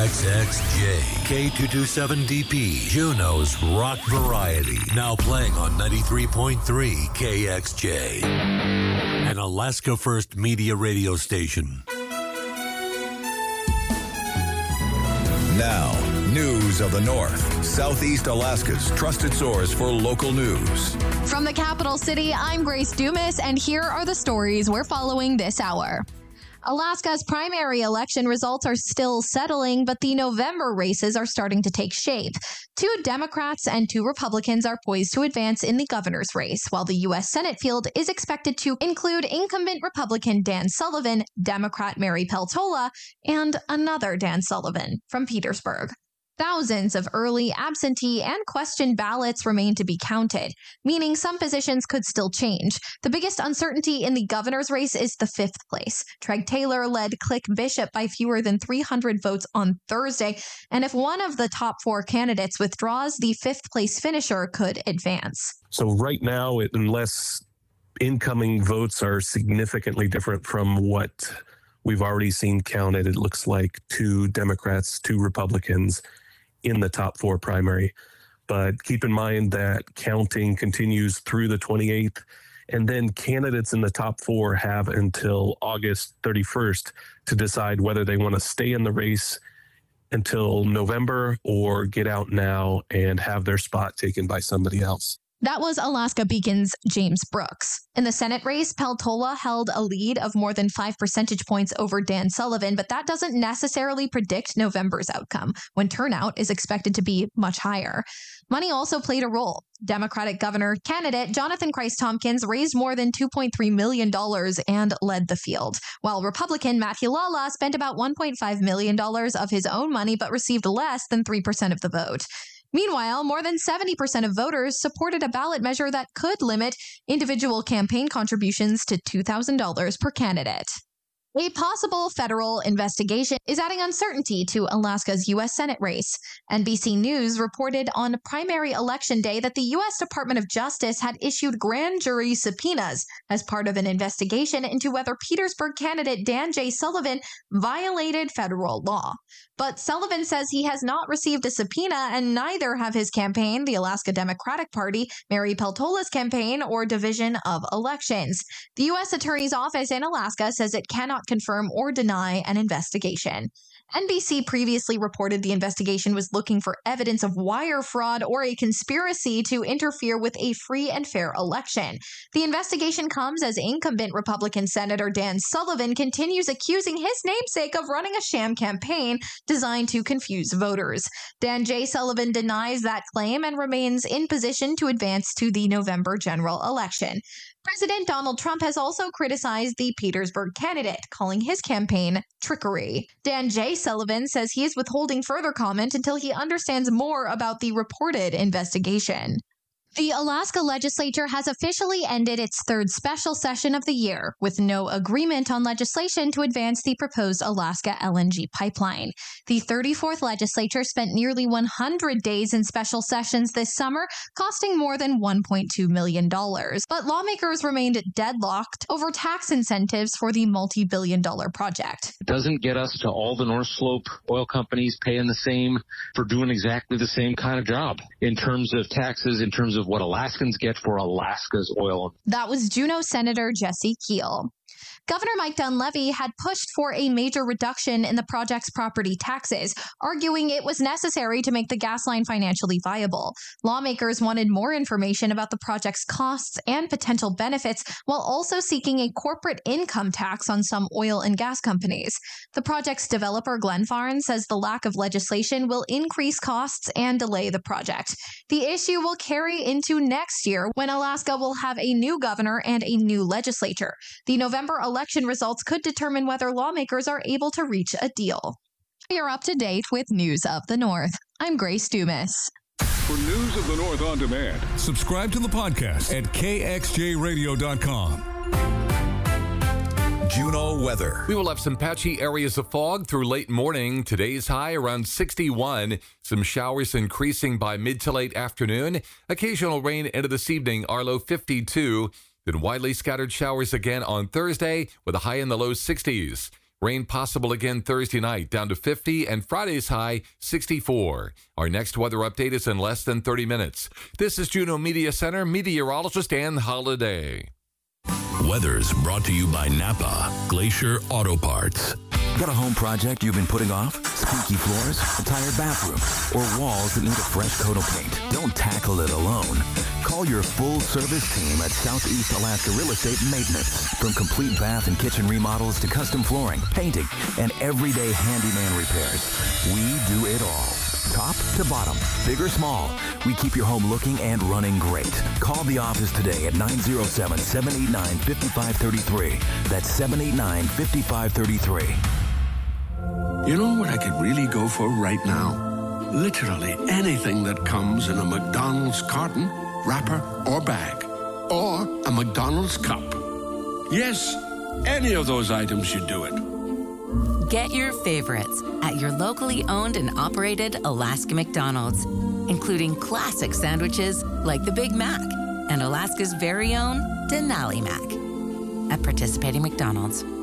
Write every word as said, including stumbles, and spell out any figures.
X X J, K two twenty-seven D P, Juneau's rock variety. Now playing on ninety-three point three K X J, an Alaska First Media radio station. Now, news of the North, Southeast Alaska's trusted source for local news. From the capital city, I'm Grace Dumas, and here are the stories we're following this hour. Alaska's primary election results are still settling, but the November races are starting to take shape. Two Democrats and two Republicans are poised to advance in the governor's race, while the U S Senate field is expected to include incumbent Republican Dan Sullivan, Democrat Mary Peltola, and another Dan Sullivan from Petersburg. Thousands of early, absentee, and question ballots remain to be counted, meaning some positions could still change. The biggest uncertainty in the governor's race is the fifth place. Treg Taylor led Click Bishop by fewer than three hundred votes on Thursday, and if one of the top four candidates withdraws, the fifth place finisher could advance. So right now, it, unless incoming votes are significantly different from what we've already seen counted, it looks like two Democrats, two Republicans in the top four primary. But keep in mind that counting continues through the twenty-eighth, and then candidates in the top four have until August thirty-first to decide whether they want to stay in the race until November or get out now and have their spot taken by somebody else. That was Alaska Beacon's James Brooks. In the Senate race, Peltola held a lead of more than five percentage points over Dan Sullivan, but that doesn't necessarily predict November's outcome, when turnout is expected to be much higher. Money also played a role. Democratic governor candidate Jonathan Christ Tompkins raised more than two point three million dollars and led the field, while Republican Matt Hilala spent about one point five million dollars of his own money but received less than three percent of the vote. Meanwhile, more than seventy percent of voters supported a ballot measure that could limit individual campaign contributions to two thousand dollars per candidate. A possible federal investigation is adding uncertainty to Alaska's U S Senate race. N B C News reported on primary election day that the U S Department of Justice had issued grand jury subpoenas as part of an investigation into whether Petersburg candidate Dan J. Sullivan violated federal law. But Sullivan says he has not received a subpoena, and neither have his campaign, the Alaska Democratic Party, Mary Peltola's campaign, or Division of Elections. The U S Attorney's Office in Alaska says it cannot confirm or deny an investigation. N B C previously reported the investigation was looking for evidence of wire fraud or a conspiracy to interfere with a free and fair election. The investigation comes as incumbent Republican Senator Dan Sullivan continues accusing his namesake of running a sham campaign designed to confuse voters. Dan J. Sullivan denies that claim and remains in position to advance to the November general election. President Donald Trump has also criticized the Petersburg candidate, calling his campaign trickery. Dan J. Sullivan says he is withholding further comment until he understands more about the reported investigation. The Alaska legislature has officially ended its third special session of the year, with no agreement on legislation to advance the proposed Alaska L N G pipeline. The thirty-fourth legislature spent nearly one hundred days in special sessions this summer, costing more than one point two million dollars. But lawmakers remained deadlocked over tax incentives for the multi-billion dollar project. It doesn't get us to all the North Slope oil companies paying the same for doing exactly the same kind of job in terms of taxes, in terms of what Alaskans get for Alaska's oil. That was Juneau Senator Jesse Keel. Governor Mike Dunleavy had pushed for a major reduction in the project's property taxes, arguing it was necessary to make the gas line financially viable. Lawmakers wanted more information about the project's costs and potential benefits, while also seeking a corporate income tax on some oil and gas companies. The project's developer, Glenfarne, says the lack of legislation will increase costs and delay the project. The issue will carry into next year, when Alaska will have a new governor and a new legislature. The November election results could determine whether lawmakers are able to reach a deal. You're up to date with News of the North. I'm Grace Dumas. For News of the North on demand, subscribe to the podcast at K X J radio dot com. Juneau weather. We will have some patchy areas of fog through late morning. Today's high around sixty-one. Some showers increasing by mid to late afternoon. Occasional rain into this evening. Our low fifty-two. Then widely scattered showers again on Thursday with a high in the low sixties. Rain possible again Thursday night, down to fifty, and Friday's high, sixty-four. Our next weather update is in less than thirty minutes. This is Juneau Media Center meteorologist Ann Holiday. Weather's brought to you by Napa Glacier Auto Parts. Got a home project you've been putting off? Squeaky floors, a tired bathroom, or walls that need a fresh coat of paint? Don't tackle it alone. Call your full-service team at Southeast Alaska Real Estate Maintenance. From complete bath and kitchen remodels to custom flooring, painting, and everyday handyman repairs, we do it all. Top to bottom, big or small, we keep your home looking and running great. Call the office today at nine oh seven, seven eight nine, five five three three. That's seven eight nine, five five three three. You know what I could really go for right now? Literally anything that comes in a McDonald's carton, wrapper, or bag. Or a McDonald's cup. Yes, any of those items should do it. Get your favorites at your locally owned and operated Alaska McDonald's, including classic sandwiches like the Big Mac and Alaska's very own Denali Mac. At participating McDonald's.